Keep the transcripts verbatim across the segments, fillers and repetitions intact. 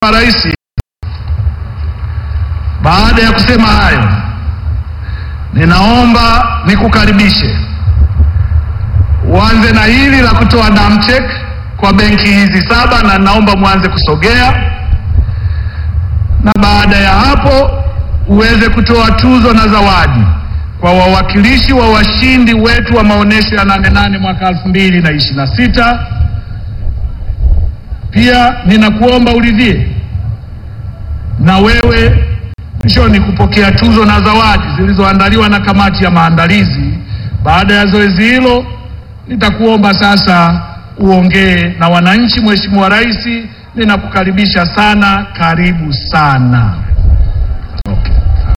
Rais, baada ya kusema hayo, ninaomba nikukaribishe uanze na hili la kutoa dam check kwa benki hizi saba, na naomba muanze kusogea, na baada ya hapo uweze kutoa tuzo na zawadi kwa wawakilishi wa washindi wetu wa maonesho ya nane nane mwaka elfu mbili na ishirini na sita. Pia ninakuomba uridhie na wewe mwishoni kupokea tuzo na zawadi zilizoandaliwa na kamati ya maandalizi. Baada ya zoezi hilo, nitakuomba sasa uongee na wananchi. Mheshimiwa Rais, ninakukaribisha sana, karibu sana. Okay.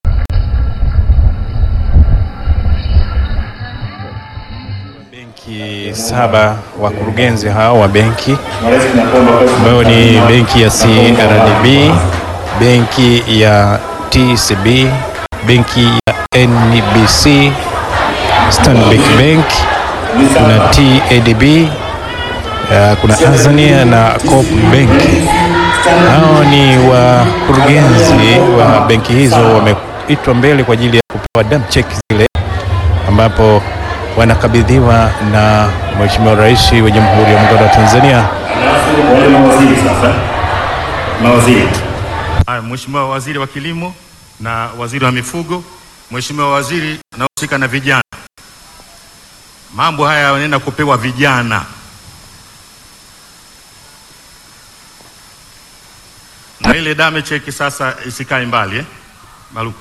Benki saba, wakurugenzi hao wa benki ambayo ni benki ya C R D B, benki ya T C B, benki ya N B C, Stanbic Bank, kuna T A D B, uh, kuna Tanzania na Coop Bank. Hao ni wakurugenzi wa benki hizo, wameitwa mbele kwa ajili ya kupewa dam check zile, ambapo wanakabidhiwa na Mheshimiwa Rais wa Jamhuri ya Muungano wa Tanzania. Mawaziri sasa. Mawaziri. Haya, Mheshimiwa Waziri wa Kilimo na Waziri wa Mifugo, Mheshimiwa Waziri anahusika na vijana. Mambo haya yanaenda kupewa vijana. Na ile dame cheki sasa isikae mbali eh? Maluku.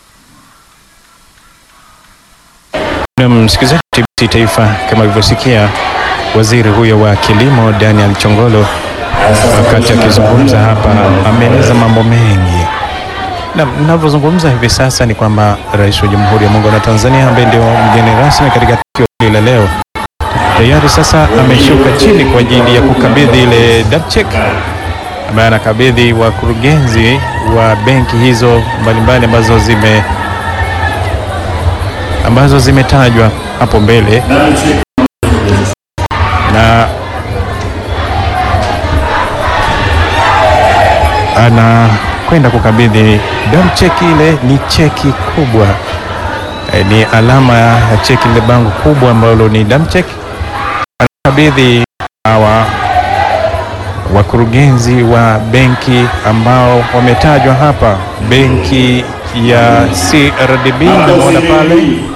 Na msikilizaji T B C Taifa, kama alivyosikia waziri huyo wa Kilimo Daniel Chongolo wakati akizungumza hapa, ameeleza mambo mengi. Na ninavyozungumza hivi sasa ni kwamba Rais wa Jamhuri ya Muungano wa Tanzania ambaye ndio mgeni rasmi katika tukio hili la leo, tayari sasa ameshuka chini kwa ajili ya kukabidhi ile dam check, ambaye anakabidhi wakurugenzi wa benki hizo mbalimbali ambazo zime ambazo zimetajwa hapo mbele, na ana kwenda kukabidhi dam cheki. Ile ni cheki kubwa, e, ni alama ya cheki, ile bango kubwa ambalo ni dam cheki. Anakabidhi hawa wakurugenzi wa benki ambao wametajwa hapa, benki ya C R D B naona pale,